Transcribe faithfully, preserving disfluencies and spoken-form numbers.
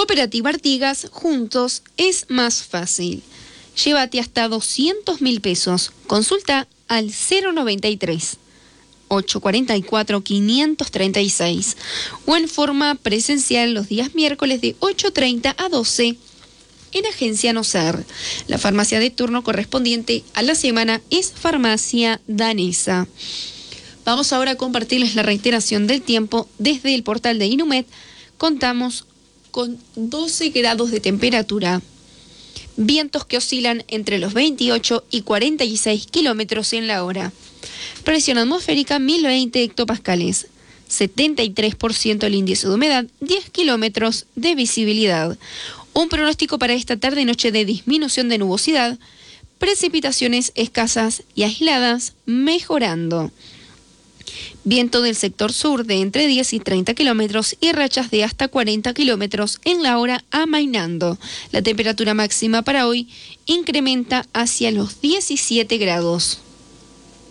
Cooperativa Artigas, juntos es más fácil. Llévate hasta doscientos mil pesos. Consulta al cero noventa y tres, ochocientos cuarenta y cuatro, quinientos treinta y seis o en forma presencial los días miércoles de ocho treinta a doce en Agencia Nocer. La farmacia de turno correspondiente a la semana es Farmacia Danesa. Vamos ahora a compartirles la reiteración del tiempo desde el portal de Inumet. Contamos con doce grados de temperatura, vientos que oscilan entre los veintiocho y cuarenta y seis kilómetros en la hora, presión atmosférica mil veinte hectopascales, setenta y tres por ciento el índice de humedad, diez kilómetros de visibilidad. Un pronóstico para esta tarde y noche de disminución de nubosidad, precipitaciones escasas y aisladas mejorando. Viento del sector sur de entre diez y treinta kilómetros y rachas de hasta cuarenta kilómetros en la hora amainando. La temperatura máxima para hoy incrementa hacia los diecisiete grados.